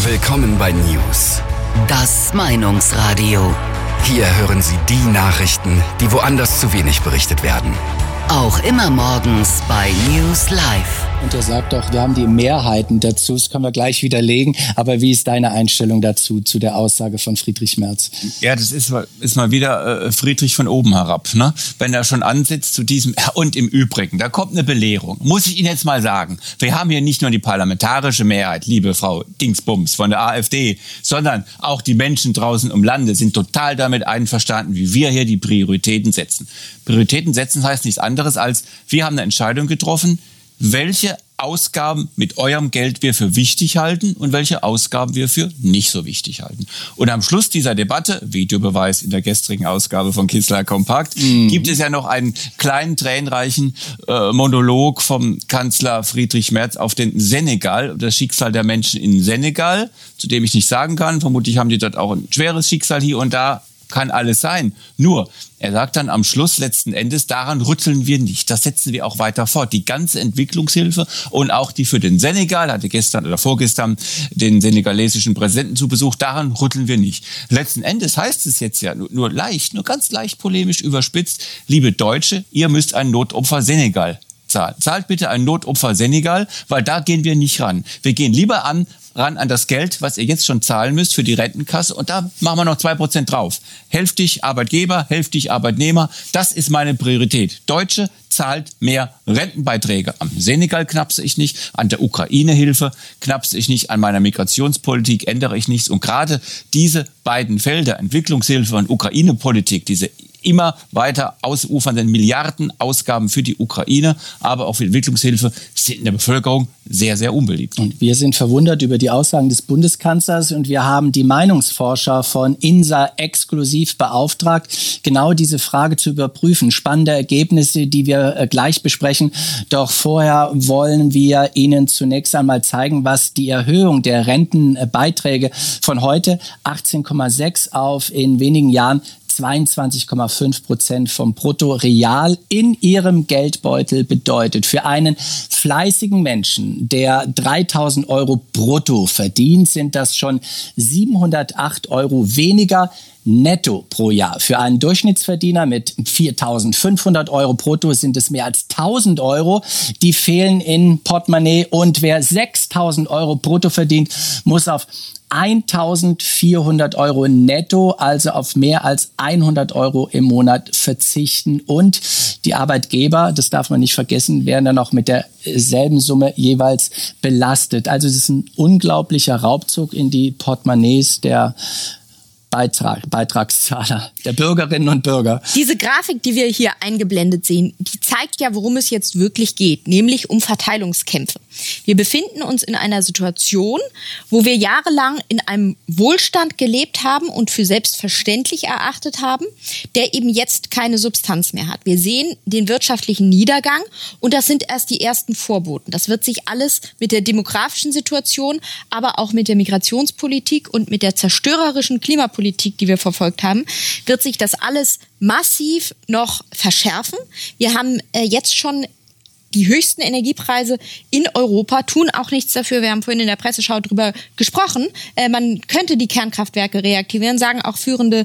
Willkommen bei News. Das Meinungsradio. Hier hören Sie die Nachrichten, die woanders zu wenig berichtet werden. Auch immer morgens bei News Live. Und er sagt doch, wir haben die Mehrheiten dazu, das können wir gleich widerlegen. Aber wie ist deine Einstellung dazu, zu der Aussage von Friedrich Merz? Ja, das ist mal wieder Friedrich von oben herab, ne? Wenn er schon ansetzt zu diesem, und im Übrigen, da kommt eine Belehrung. Muss ich Ihnen jetzt mal sagen, wir haben hier nicht nur die parlamentarische Mehrheit, liebe Frau Dingsbums von der AfD, sondern auch die Menschen draußen im Lande sind total damit einverstanden, wie wir hier die Prioritäten setzen. Prioritäten setzen heißt nichts anderes als, wir haben eine Entscheidung getroffen, welche Ausgaben mit eurem Geld wir für wichtig halten und welche Ausgaben wir für nicht so wichtig halten. Und am Schluss dieser Debatte, Videobeweis in der gestrigen Ausgabe von Kistler Kompakt, gibt es ja noch einen kleinen, tränenreichen Monolog vom Kanzler Friedrich Merz auf den Senegal, das Schicksal der Menschen in Senegal, zu dem ich nicht sagen kann. Vermutlich haben die dort auch ein schweres Schicksal hier und da. Kann alles sein. Nur, er sagt dann am Schluss letzten Endes, daran rütteln wir nicht. Das setzen wir auch weiter fort. Die ganze Entwicklungshilfe und auch die für den Senegal, hatte gestern oder vorgestern den senegalesischen Präsidenten zu Besuch, daran rütteln wir nicht. Letzten Endes heißt es jetzt ja nur ganz leicht polemisch überspitzt, liebe Deutsche, ihr müsst ein Notopfer Senegal zahlen. Zahlt bitte ein Notopfer Senegal, weil da gehen wir nicht ran. Wir gehen lieber ran an das Geld, was ihr jetzt schon zahlen müsst für die Rentenkasse und da machen wir noch 2% drauf. Hälftig Arbeitgeber, hälftig Arbeitnehmer, das ist meine Priorität. Deutsche zahlt mehr Rentenbeiträge. Am Senegal knapse ich nicht, an der Ukraine-Hilfe knapse ich nicht, an meiner Migrationspolitik ändere ich nichts. Und gerade diese beiden Felder, Entwicklungshilfe und Ukraine-Politik, diese immer weiter ausufernden Milliardenausgaben für die Ukraine, aber auch für Entwicklungshilfe, sind in der Bevölkerung sehr, sehr unbeliebt. Und wir sind verwundert über die Aussagen des Bundeskanzlers und wir haben die Meinungsforscher von INSA exklusiv beauftragt, genau diese Frage zu überprüfen. Spannende Ergebnisse, die wir gleich besprechen. Doch vorher wollen wir Ihnen zunächst einmal zeigen, was die Erhöhung der Rentenbeiträge von heute 18,6 auf in wenigen Jahren 22,5% vom Brutto real in ihrem Geldbeutel bedeutet. Für einen fleißigen Menschen, der 3.000 € brutto verdient, sind das schon 708 € weniger netto pro Jahr. Für einen Durchschnittsverdiener mit 4.500 € brutto sind es mehr als 1.000 €, die fehlen in Portemonnaie. Und wer 6.000 € brutto verdient, muss auf 1.400 € netto, also auf mehr als 100 € im Monat verzichten. Und die Arbeitgeber, das darf man nicht vergessen, werden dann auch mit derselben Summe jeweils belastet. Also es ist ein unglaublicher Raubzug in die Portemonnaies der Beitragszahler, der Bürgerinnen und Bürger. Diese Grafik, die wir hier eingeblendet sehen, die zeigt ja, worum es jetzt wirklich geht, nämlich um Verteilungskämpfe. Wir befinden uns in einer Situation, wo wir jahrelang in einem Wohlstand gelebt haben und für selbstverständlich erachtet haben, der eben jetzt keine Substanz mehr hat. Wir sehen den wirtschaftlichen Niedergang und das sind erst die ersten Vorboten. Das wird sich alles mit der demografischen Situation, aber auch mit der Migrationspolitik und mit der zerstörerischen Klimapolitik, die wir verfolgt haben, wird sich das alles massiv noch verschärfen. Wir haben jetzt schon die höchsten Energiepreise in Europa, tun auch nichts dafür. Wir haben vorhin in der Presseschau drüber gesprochen. Man könnte die Kernkraftwerke reaktivieren, sagen auch führende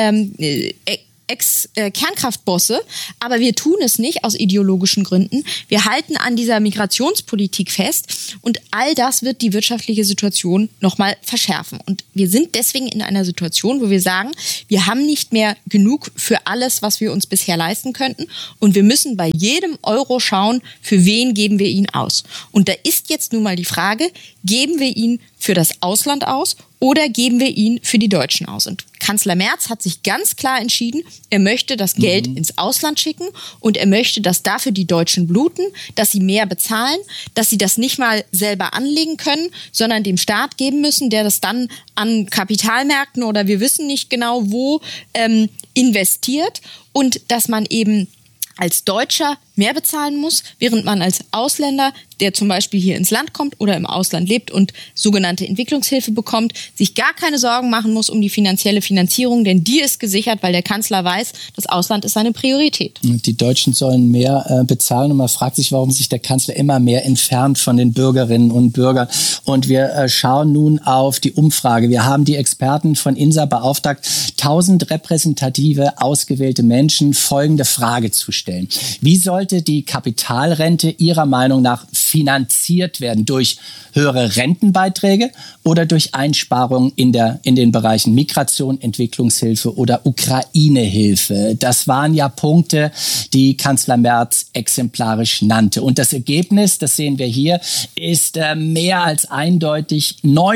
Ex-Kernkraftbosse, aber wir tun es nicht aus ideologischen Gründen. Wir halten an dieser Migrationspolitik fest und all das wird die wirtschaftliche Situation nochmal verschärfen. Und wir sind deswegen in einer Situation, wo wir sagen, wir haben nicht mehr genug für alles, was wir uns bisher leisten könnten und wir müssen bei jedem Euro schauen, für wen geben wir ihn aus. Und da ist jetzt nun mal die Frage, geben wir ihn für das Ausland aus oder geben wir ihn für die Deutschen aus? Und Kanzler Merz hat sich ganz klar entschieden, er möchte das Geld ins Ausland schicken und er möchte, dass dafür die Deutschen bluten, dass sie mehr bezahlen, dass sie das nicht mal selber anlegen können, sondern dem Staat geben müssen, der das dann an Kapitalmärkten oder wir wissen nicht genau wo investiert und dass man eben als Deutscher mehr bezahlen muss, während man als Ausländer, der zum Beispiel hier ins Land kommt oder im Ausland lebt und sogenannte Entwicklungshilfe bekommt, sich gar keine Sorgen machen muss um die finanzielle Finanzierung, denn die ist gesichert, weil der Kanzler weiß, das Ausland ist seine Priorität. Die Deutschen sollen mehr bezahlen und man fragt sich, warum sich der Kanzler immer mehr entfernt von den Bürgerinnen und Bürgern. Und wir schauen nun auf die Umfrage. Wir haben die Experten von INSA beauftragt, 1000 repräsentative, ausgewählte Menschen folgende Frage zu stellen. Wie sollte die Kapitalrente Ihrer Meinung nach finanziert werden? Durch höhere Rentenbeiträge oder durch Einsparungen in den Bereichen Migration, Entwicklungshilfe oder Ukraine-Hilfe? Das waren ja Punkte, die Kanzler Merz exemplarisch nannte. Und das Ergebnis, das sehen wir hier, ist mehr als eindeutig.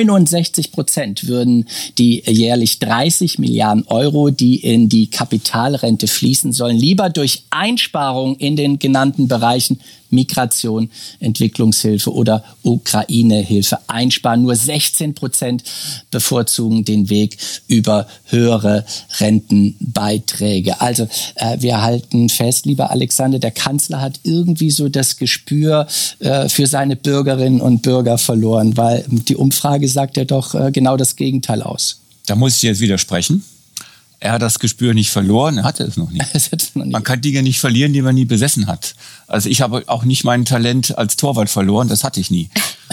69% würden die jährlich 30 Milliarden Euro, die in die Kapitalrente fließen sollen, lieber durch Einsparungen in den genannten Bereichen Migration, Entwicklungshilfe oder Ukraine-Hilfe einsparen. Nur 16% bevorzugen den Weg über höhere Rentenbeiträge. Also wir halten fest, lieber Alexander, der Kanzler hat irgendwie so das Gespür für seine Bürgerinnen und Bürger verloren, weil die Umfrage sagt ja doch genau das Gegenteil aus. Da muss ich jetzt widersprechen. Er hat das Gespür nicht verloren, er hatte es noch nicht. Man kann Dinge nicht verlieren, die man nie besessen hat. Also ich habe auch nicht mein Talent als Torwart verloren, das hatte ich nie.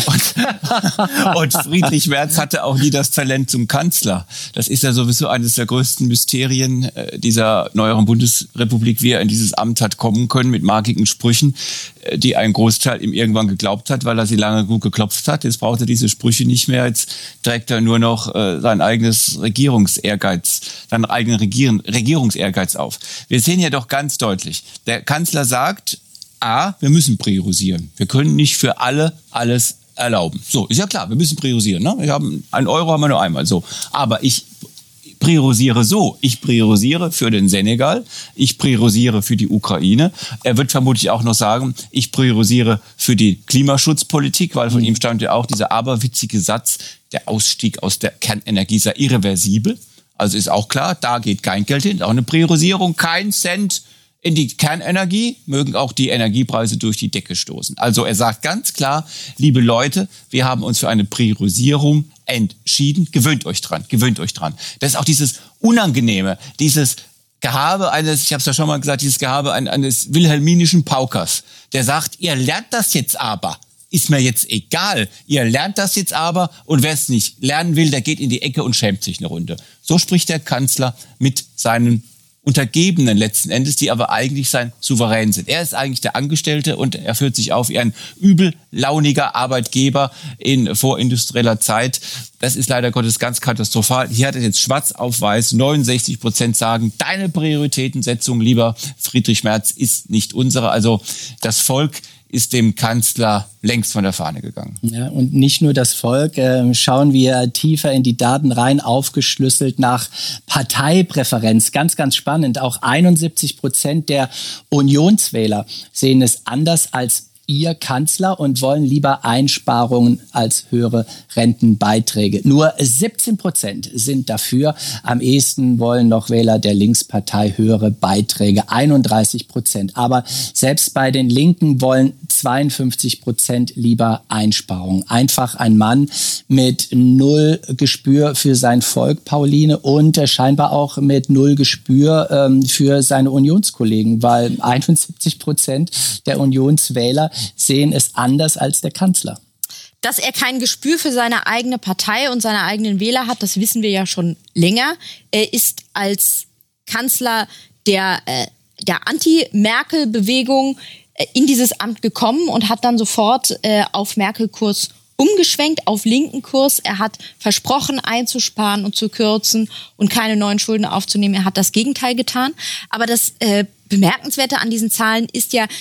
Und Friedrich Merz hatte auch nie das Talent zum Kanzler. Das ist ja sowieso eines der größten Mysterien dieser neueren Bundesrepublik, wie er in dieses Amt hat kommen können mit markigen Sprüchen, die ein Großteil ihm irgendwann geglaubt hat, weil er sie lange gut geklopft hat. Jetzt braucht er diese Sprüche nicht mehr, jetzt trägt er nur noch sein eigenes seinen eigenen Regierungsehrgeiz auf. Wir sehen ja doch ganz deutlich, der Kanzler sagt, wir müssen priorisieren. Wir können nicht für alle alles erlauben. So, ist ja klar, wir müssen priorisieren. Ne? Wir haben 1 Euro haben wir nur einmal. So, aber ich priorisiere so. Ich priorisiere für den Senegal, ich priorisiere für die Ukraine. Er wird vermutlich auch noch sagen, ich priorisiere für die Klimaschutzpolitik, weil von ihm stammt ja auch dieser aberwitzige Satz, der Ausstieg aus der Kernenergie sei irreversibel. Also ist auch klar, da geht kein Geld hin, auch eine Priorisierung, kein Cent in die Kernenergie, mögen auch die Energiepreise durch die Decke stoßen. Also er sagt ganz klar, liebe Leute, wir haben uns für eine Priorisierung entschieden. Gewöhnt euch dran. Das ist auch dieses Unangenehme, dieses Gehabe eines, ich habe es ja schon mal gesagt, dieses Gehabe eines wilhelminischen Paukers, der sagt, ihr lernt das jetzt aber. Ist mir jetzt egal. Ihr lernt das jetzt aber und wer es nicht lernen will, der geht in die Ecke und schämt sich eine Runde. So spricht der Kanzler mit seinen Untergebenen letzten Endes, die aber eigentlich sein Souverän sind. Er ist eigentlich der Angestellte und er führt sich auf wie ein übellauniger Arbeitgeber in vorindustrieller Zeit. Das ist leider Gottes ganz katastrophal. Hier hat er jetzt schwarz auf weiß, 69% sagen, deine Prioritätensetzung, lieber Friedrich Merz, ist nicht unsere. Also das Volk ist dem Kanzler längst von der Fahne gegangen. Ja, und nicht nur das Volk. Schauen wir tiefer in die Daten rein, aufgeschlüsselt nach Parteipräferenz. Ganz, ganz spannend. Auch 71% der Unionswähler sehen es anders als ihr Kanzler und wollen lieber Einsparungen als höhere Rentenbeiträge. Nur 17% sind dafür. Am ehesten wollen noch Wähler der Linkspartei höhere Beiträge, 31%. Aber selbst bei den Linken wollen 52% lieber Einsparungen. Einfach ein Mann mit null Gespür für sein Volk, Pauline, und scheinbar auch mit null Gespür für seine Unionskollegen, weil 71% der Unionswähler sehen es anders als der Kanzler. Dass er kein Gespür für seine eigene Partei und seine eigenen Wähler hat, das wissen wir ja schon länger. Er ist als Kanzler der Anti-Merkel-Bewegung in dieses Amt gekommen und hat dann sofort auf Merkel-Kurs umgeschwenkt, auf linken Kurs. Er hat versprochen, einzusparen und zu kürzen und keine neuen Schulden aufzunehmen. Er hat das Gegenteil getan. Aber das Bemerkenswerte an diesen Zahlen ist ja,